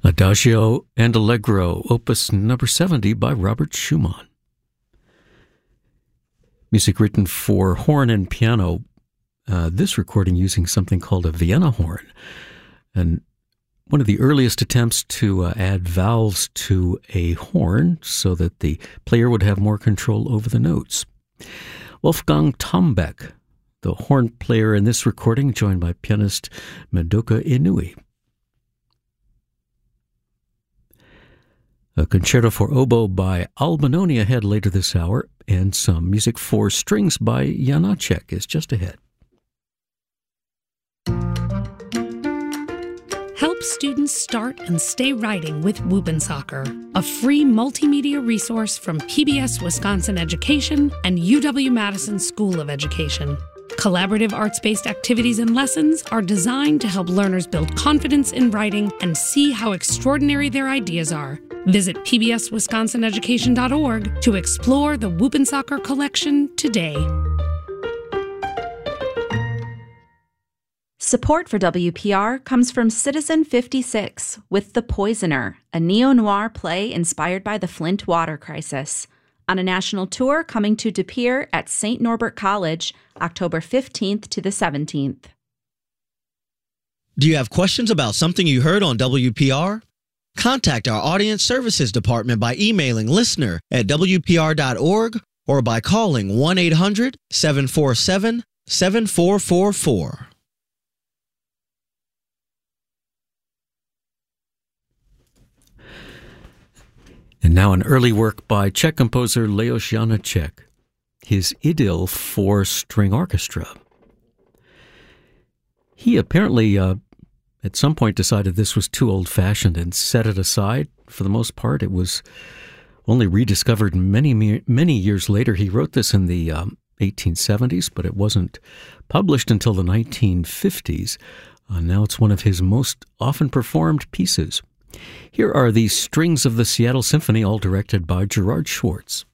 Adagio and Allegro, opus number 70 by Robert Schumann. Music written for horn and piano, this recording using something called a Vienna horn, and one of the earliest attempts to add valves to a horn so that the player would have more control over the notes. Wolfgang Tombeck, the horn player in this recording, joined by pianist Madoka Inui. A concerto for oboe by Albinoni ahead later this hour, and some music for strings by Janacek is just ahead. Help students start and stay writing with Whoop'N' a free multimedia resource from PBS Wisconsin Education and UW-Madison School of Education. Collaborative arts-based activities and lessons are designed to help learners build confidence in writing and see how extraordinary their ideas are. Visit pbswisconsinaeducation.org to explore the Whoop'N' collection today. Support for WPR comes from Citizen 56 with The Poisoner, a neo-noir play inspired by the Flint water crisis. On a national tour coming to De Pere at St. Norbert College, October 15th to the 17th. Do you have questions about something you heard on WPR? Contact our Audience Services Department by emailing listener@wpr.org or by calling 1-800-747-7444. And now an early work by Czech composer Leos Janáček, his Idyll for string orchestra. He apparently at some point decided this was too old-fashioned and set it aside. For the most part, it was only rediscovered many years later. He wrote this in the 1870s, but it wasn't published until the 1950s. Now it's one of his most often performed pieces. Here are the strings of the Seattle Symphony, all directed by Gerard Schwartz.